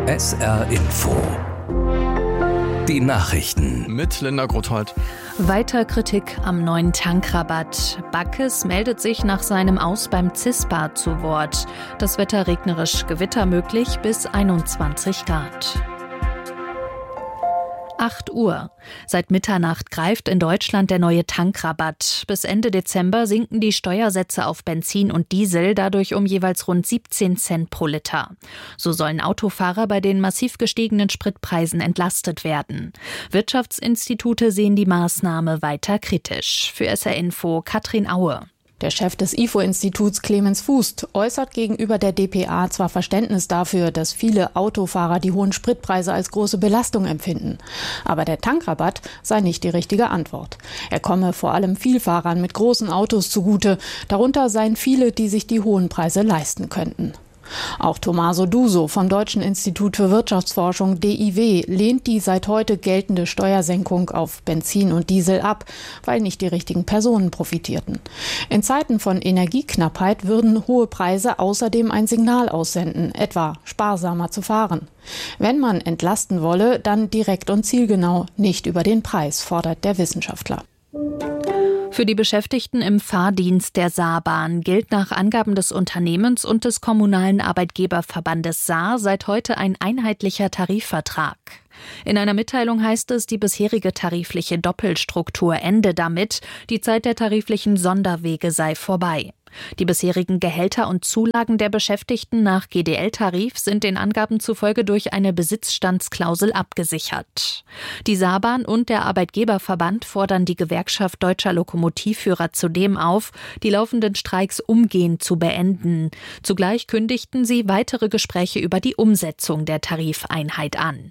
SR Info. Die Nachrichten. Mit Linda Grothold. Weiter Kritik am neuen Tankrabatt. Backes meldet sich nach seinem Aus beim CISPA zu Wort. Das Wetter regnerisch, Gewitter möglich bis 21 Grad. 8 Uhr. Seit Mitternacht greift in Deutschland der neue Tankrabatt. Bis Ende Dezember sinken die Steuersätze auf Benzin und Diesel dadurch um jeweils rund 17 Cent pro Liter. So sollen Autofahrer bei den massiv gestiegenen Spritpreisen entlastet werden. Wirtschaftsinstitute sehen die Maßnahme weiter kritisch. Für SR Info Katrin Aue. Der Chef des IFO-Instituts Clemens Fuß äußert gegenüber der dpa zwar Verständnis dafür, dass viele Autofahrer die hohen Spritpreise als große Belastung empfinden. Aber der Tankrabatt sei nicht die richtige Antwort. Er komme vor allem Vielfahrern mit großen Autos zugute. Darunter seien viele, die sich die hohen Preise leisten könnten. Auch Tommaso Duso vom Deutschen Institut für Wirtschaftsforschung DIW lehnt die seit heute geltende Steuersenkung auf Benzin und Diesel ab, weil nicht die richtigen Personen profitierten. In Zeiten von Energieknappheit würden hohe Preise außerdem ein Signal aussenden, etwa sparsamer zu fahren. Wenn man entlasten wolle, dann direkt und zielgenau, nicht über den Preis, fordert der Wissenschaftler. Für die Beschäftigten im Fahrdienst der Saarbahn gilt nach Angaben des Unternehmens und des kommunalen Arbeitgeberverbandes Saar seit heute ein einheitlicher Tarifvertrag. In einer Mitteilung heißt es, die bisherige tarifliche Doppelstruktur ende damit, die Zeit der tariflichen Sonderwege sei vorbei. Die bisherigen Gehälter und Zulagen der Beschäftigten nach GDL-Tarif sind den Angaben zufolge durch eine Besitzstandsklausel abgesichert. Die Saarbahn und der Arbeitgeberverband fordern die Gewerkschaft Deutscher Lokomotivführer zudem auf, die laufenden Streiks umgehend zu beenden. Zugleich kündigten sie weitere Gespräche über die Umsetzung der Tarifeinheit an.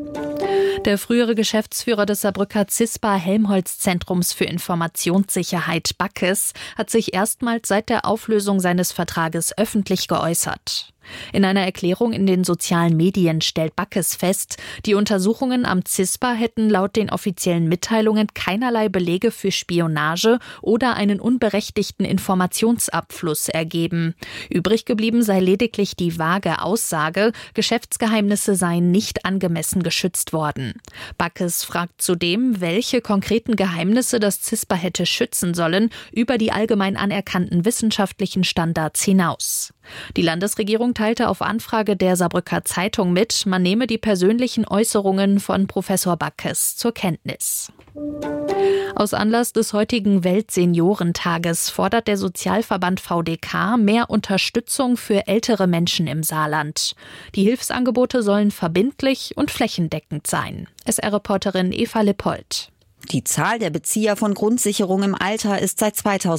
Der frühere Geschäftsführer des Saarbrücker CISPA-Helmholtz-Zentrums für Informationssicherheit Backes hat sich erstmals seit der Auflösung seines Vertrages öffentlich geäußert. In einer Erklärung in den sozialen Medien stellt Backes fest, die Untersuchungen am CISPA hätten laut den offiziellen Mitteilungen keinerlei Belege für Spionage oder einen unberechtigten Informationsabfluss ergeben. Übrig geblieben sei lediglich die vage Aussage, Geschäftsgeheimnisse seien nicht angemessen geschützt worden. Backes fragt zudem, welche konkreten Geheimnisse das CISPA hätte schützen sollen, über die allgemein anerkannten wissenschaftlichen Standards hinaus. Die Landesregierung teilte auf Anfrage der Saarbrücker Zeitung mit, man nehme die persönlichen Äußerungen von Professor Backes zur Kenntnis. Aus Anlass des heutigen Weltseniorentages fordert der Sozialverband VDK mehr Unterstützung für ältere Menschen im Saarland. Die Hilfsangebote sollen verbindlich und flächendeckend sein. SR-Reporterin Eva Lippold. Die Zahl der Bezieher von Grundsicherung im Alter ist seit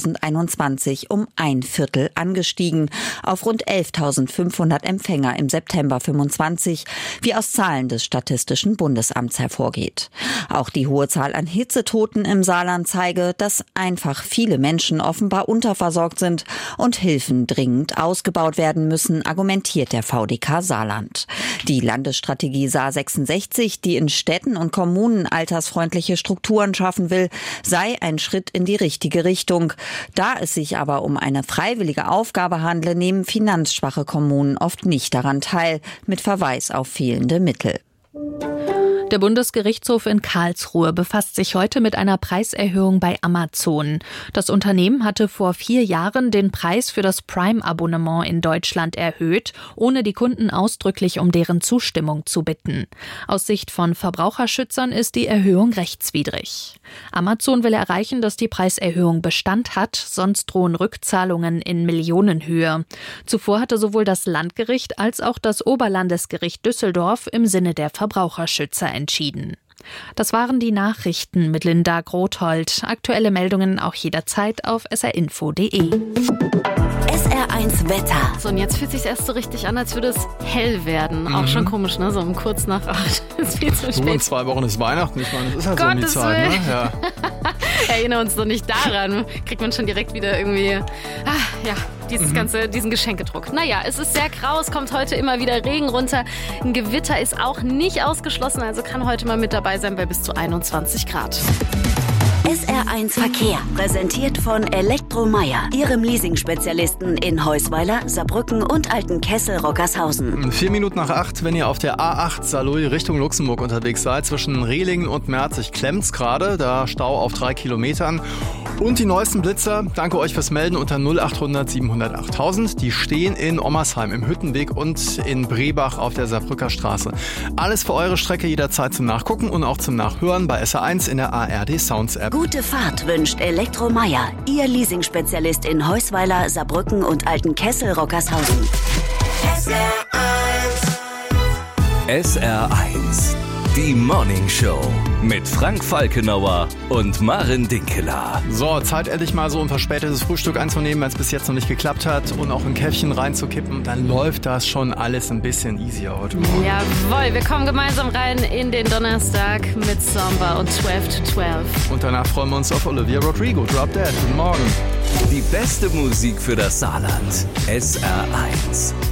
2021 um 1/4 angestiegen, auf rund 11.500 Empfänger im September 25, wie aus Zahlen des Statistischen Bundesamts hervorgeht. Auch die hohe Zahl an Hitzetoten im Saarland zeige, dass einfach viele Menschen offenbar unterversorgt sind und Hilfen dringend ausgebaut werden müssen, argumentiert der VDK Saarland. Die Landesstrategie Saar 66, die in Städten und Kommunen altersfreundliche Strukturen schaffen will, sei ein Schritt in die richtige Richtung. Da es sich aber um eine freiwillige Aufgabe handle, nehmen finanzschwache Kommunen oft nicht daran teil, mit Verweis auf fehlende Mittel. Der Bundesgerichtshof in Karlsruhe befasst sich heute mit einer Preiserhöhung bei Amazon. Das Unternehmen hatte vor 4 Jahren den Preis für das Prime-Abonnement in Deutschland erhöht, ohne die Kunden ausdrücklich um deren Zustimmung zu bitten. Aus Sicht von Verbraucherschützern ist die Erhöhung rechtswidrig. Amazon will erreichen, dass die Preiserhöhung Bestand hat, sonst drohen Rückzahlungen in Millionenhöhe. Zuvor hatte sowohl das Landgericht als auch das Oberlandesgericht Düsseldorf im Sinne der Verbraucherschützer entschieden. Das waren die Nachrichten mit Linda Grothold. Aktuelle Meldungen auch jederzeit auf srinfo.de. SR1 Wetter. So, und jetzt fühlt es sich erst so richtig an, als würde es hell werden. Auch schon komisch, ne? So um kurz nach 8 ist viel zu spät. In 2 Wochen ist Weihnachten. Ich meine, das ist halt so Gottes die Zeit, Willen. ne? Ja. Erinnere uns doch nicht daran. Kriegt man schon direkt wieder irgendwie, diesen Geschenkedruck. Naja, es ist sehr grau, es kommt heute immer wieder Regen runter. Ein Gewitter ist auch nicht ausgeschlossen, also kann heute mal mit dabei sein bei bis zu 21 Grad. SR1 Verkehr, präsentiert von Elektromeyer, Ihrem Leasing-Spezialisten in Heusweiler, Saarbrücken und Altenkessel-Rockershausen. 7:04, wenn ihr auf der A8 Saarlouis Richtung Luxemburg unterwegs seid, zwischen Rehlingen und Merzig klemmt's gerade, da Stau auf 3 Kilometern. Und die neuesten Blitzer, danke euch fürs Melden unter 0800 700 8000. Die stehen in Ommersheim im Hüttenweg und in Brebach auf der Saarbrücker Straße. Alles für eure Strecke jederzeit zum Nachgucken und auch zum Nachhören bei SR1 in der ARD Sounds App. Gute Fahrt wünscht Elektromeyer, Ihr Leasing-Spezialist in Heusweiler, Saarbrücken und Altenkessel-Rockershausen. SR1, die Morning Show mit Frank Falkenauer und Maren Dinkeler. So, Zeit endlich mal so ein verspätetes Frühstück einzunehmen, wenn es bis jetzt noch nicht geklappt hat und auch ein Käffchen reinzukippen, dann läuft das schon alles ein bisschen easier heute Morgen. Jawohl, wir kommen gemeinsam rein in den Donnerstag mit Samba und 12 to 12. Und danach freuen wir uns auf Olivia Rodrigo, Drop Dead. Guten Morgen. Die beste Musik für das Saarland. SR1.